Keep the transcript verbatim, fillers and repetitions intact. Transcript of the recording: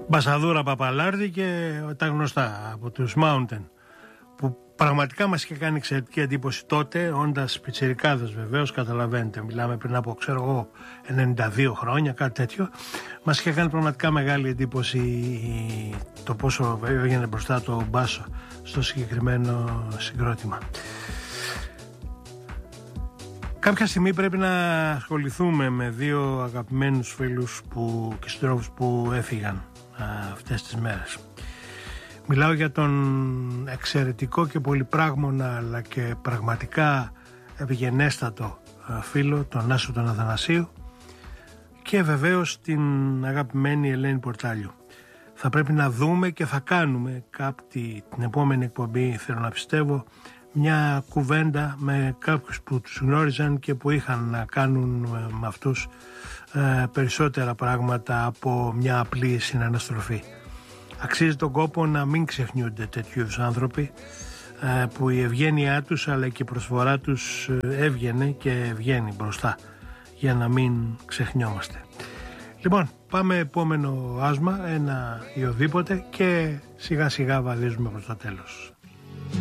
Μπασαδούρα Παπαλάρδη και τα γνωστά από τους Mountain, που πραγματικά μας είχε κάνει εξαιρετική εντύπωση τότε, όντας πιτσιρικάδες βεβαίως, καταλαβαίνετε, μιλάμε πριν από ξέρω εγώ ενενήντα δύο χρόνια, κάτι τέτοιο. Μας είχε κάνει πραγματικά μεγάλη εντύπωση το πόσο έβγαινε μπροστά το μπάσο στο συγκεκριμένο συγκρότημα. Κάποια στιγμή πρέπει να ασχοληθούμε με δύο αγαπημένους φίλους που, και συντρόφους που έφυγαν α, αυτές τις μέρες. Μιλάω για τον εξαιρετικό και πολυπράγμονα αλλά και πραγματικά ευγενέστατο φίλο, τον Άσο τον Αθανασίου, και βεβαίως την αγαπημένη Ελένη Πορτάλιου. Θα πρέπει να δούμε και θα κάνουμε κάτι την επόμενη εκπομπή, θέλω να πιστεύω, μια κουβέντα με κάποιους που τους γνώριζαν και που είχαν να κάνουν με αυτούς ε, περισσότερα πράγματα από μια απλή συναναστροφή. Αξίζει τον κόπο να μην ξεχνιούνται τέτοιου είδους άνθρωποι ε, που η ευγένειά τους αλλά και η προσφορά τους έβγαινε και βγαίνει μπροστά, για να μην ξεχνιόμαστε. Λοιπόν, πάμε επόμενο άσμα, ένα ή οδήποτε, και σιγά σιγά βαδίζουμε προς το τέλος.